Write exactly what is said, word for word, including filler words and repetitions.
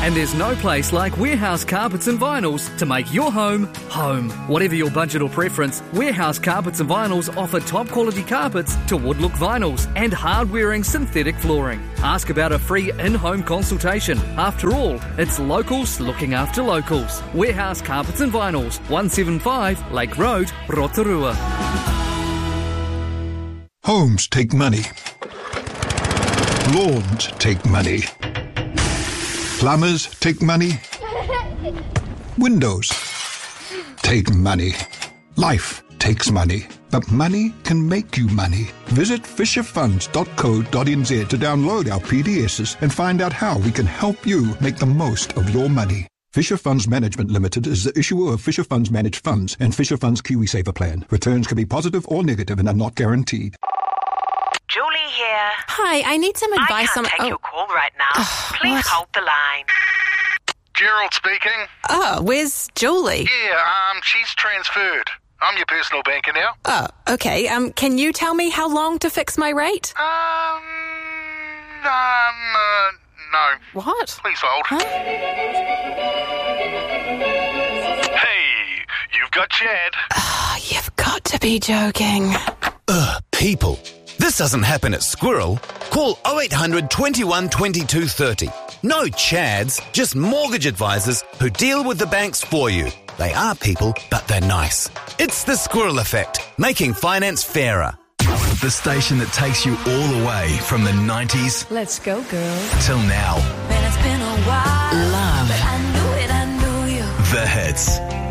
And there's no place like Warehouse Carpets and Vinyls to make your home, home. Whatever your budget or preference, Warehouse Carpets and Vinyls offer top quality carpets to wood-look vinyls and hard-wearing synthetic flooring. Ask about a free in-home consultation. After all, it's locals looking after locals. Warehouse Carpets and Vinyls, one seventy-five Lake Road, Rotorua. Homes take money. Lawns take money. Plumbers take money. Windows take money. Life takes money. But money can make you money. Visit fisher funds dot co dot n z to download our P D Ss and find out how we can help you make the most of your money. Fisher Funds Management Limited is the issuer of Fisher Funds Managed Funds and Fisher Funds KiwiSaver Plan. Returns can be positive or negative and are not guaranteed. Julie here. Hi, I need some advice I can't on... take oh. your call right now. Please what? hold the line. Gerald speaking. Oh, where's Julie? Yeah, um, she's transferred. I'm your personal banker now. Oh, okay. Um, can you tell me how long to fix my rate? Um, um, uh, no. What? Please hold. Huh? Hey, you've got Chad. Oh, you've got to be joking. Ugh, people. This doesn't happen at Squirrel. Call oh eight hundred, twenty-one, twenty-two, thirty. No Chads, just mortgage advisors who deal with the banks for you. They are people, but they're nice. It's the Squirrel Effect, making finance fairer. The station that takes you all the way from the nineties Let's go, girl. till now. Man, it's been a while. Love. But I knew it, I knew you. The hits.